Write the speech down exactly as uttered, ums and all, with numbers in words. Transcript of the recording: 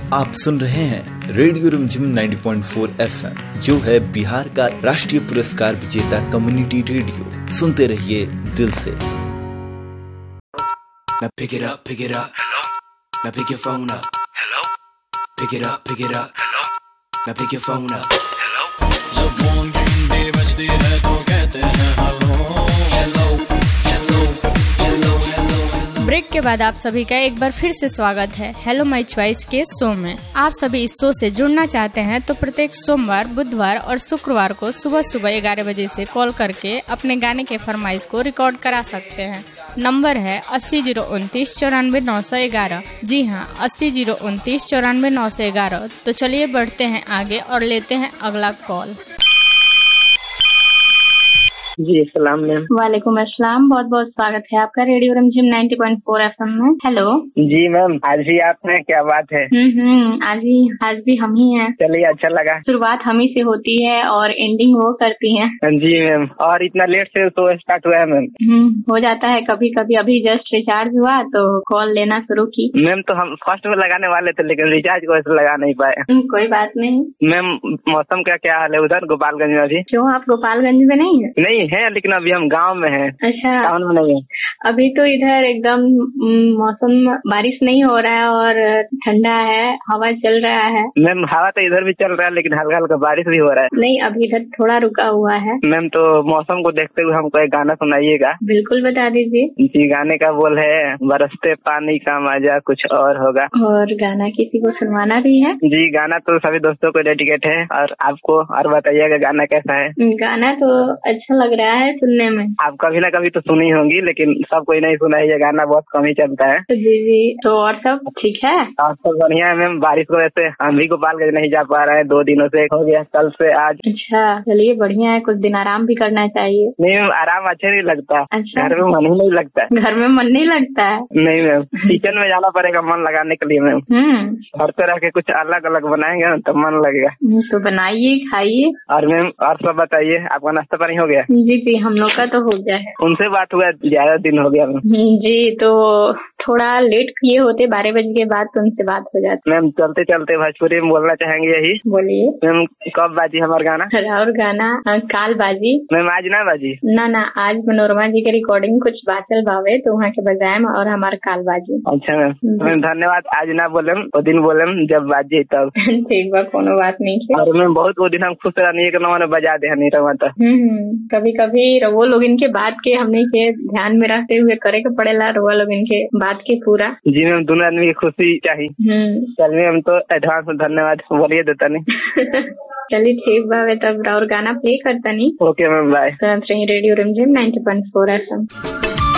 आप सुन रहे हैं रेडियो रिमझिम नब्बे पॉइंट चार एफएम, जो है बिहार का राष्ट्रीय पुरस्कार विजेता कम्युनिटी रेडियो। सुनते रहिए दिल से। Now pick it up, pick it up. Hello. Now pick your phone up. Hello. Pick it up, pick it up. Hello. Now pick your phone up. Hello. जब फोन की घंटी बजती है तो कहते हैं hello hello hello hello hello. Break के बाद आप सभी का एक बार फिर से स्वागत है हेलो माय चॉइस के शो में। आप सभी इस शो से जुड़ना चाहते हैं तो प्रत्येक सोमवार, बुधवार और शुक्रवार को सुबह सुबह ग्यारह बजे से कॉल करके अपने गाने के फरमाइश को रिकॉर्ड करा सकते हैं। नंबर है अस्सी जीरो उनतीस चौरानवे नौ सौ ग्यारह। जी हाँ, अस्सी जीरो उनतीस चौरानवे नौ सौ ग्यारह। तो चलिए बढ़ते हैं आगे और लेते हैं अगला कॉल। जी अस्सलाम मैम। वालेकुम अस्सलाम। बहुत बहुत स्वागत है आपका रेडियो रिमझिम नब्बे पॉइंट चार एफएम में। हेलो। जी मैम, आज ही आप हैं, क्या बात है? हम्म हम्म आज ही आज भी हम ही हैं। चलिए, अच्छा लगा। शुरुआत हम ही से होती है और एंडिंग वो करती हैं। जी मैम, और इतना लेट से तो स्टार्ट हुआ है मैम? हम्म हो जाता है कभी कभी। अभी जस्ट रिचार्ज हुआ तो कॉल लेना शुरू की। मैम तो हम फर्स्ट में लगाने वाले थे लेकिन रिचार्ज को ऐसे लगा नहीं पाए। कोई बात नहीं। मैम मौसम का क्या हाल है उधर गोपालगंज में? अभी क्यों, आप गोपालगंज में नहीं है? नहीं है, लेकिन अभी हम गांव में हैं। अच्छा, टाउन में नहीं है। अभी तो इधर एकदम मौसम, बारिश नहीं हो रहा है और ठंडा है, हवा चल रहा है। मैम हवा तो इधर भी चल रहा है लेकिन हल्का हल्का बारिश भी हो रहा है। नहीं, अभी इधर थोड़ा रुका हुआ है। मैम तो मौसम को देखते हुए हमको एक गाना सुनाइएगा। बिल्कुल, बता दीजिए। जी, गाने का बोल है बरसते पानी का मजा कुछ और होगा। और गाना किसी को सुनवाना भी है? जी, गाना तो सभी दोस्तों को डेडिकेट है और आपको। और बताइएगा गाना कैसा है? गाना तो अच्छा लग रहा है सुनने में। आप कभी ना कभी तो सुनी होंगी लेकिन सब कोई नहीं सुना है, ये गाना बहुत कम ही चलता है। जी जी। तो और सब ठीक है? और सब बढ़िया है मैम। बारिश को वैसे हम भी गोपालगंज नहीं जा पा रहे हैं, दो दिनों से हो गया, कल से आज। अच्छा, चलिए बढ़िया है। कुछ दिन आराम भी करना चाहिए। नहीं मैम, आराम अच्छा नहीं लगता। अच्छा, घर में मन ही नहीं लगता। घर में मन नहीं लगता है? नहीं मैम, किचन में जाना पड़ेगा मन लगाने के लिए मैम। हम्म हर तरह के कुछ अलग अलग बनाएंगे ना तो मन लगेगा। तो बनाइए, खाइए। और मैम और सब बताइए, आपका नाश्ता पानी हो गया? जी जी, हम लोग का तो हो गया है। उनसे बात हुआ ज्यादा दिन हो गया मैम। जी, तो थोड़ा लेट किए होते, बारह बजे के बाद तो उनसे बात हो जाती। मैम चलते चलते भोजपुरी में बोलना चाहेंगे यही। बोलिए मैम। कब बाजी हमारा गाना? और गाना काल बाजी। मैम आज ना बाजी? ना ना, आज मनोरमा जी के रिकॉर्डिंग कुछ बाचल भावे तो वहाँ के बजाय और हमारा काल बाजी। अच्छा मैम, मैम धन्यवाद। आज ना बोले वो दिन बोले जब बाजी तब। ठीक बा, कोनो बात नहीं। और मैम बहुत वो दिन हम खुश रहनी के नवा बजा दे नहीं रहा था। कभी कभी वो लोग इनके बात के हमने के ध्यान में रखते हुए करे के पड़ेला, वो लोग इनके बात के पूरा। जी मैम, दोनों आदमी की खुशी चाहिए। चलिए हम तो एडवांस में धन्यवाद बोलिए देता नहीं। चलिए ठीक बावे, तब और गाना प्ले करता नहीं। Okay ma'am, bye. रेडियो रिमझिम नब्बे पॉइंट चार एफएम।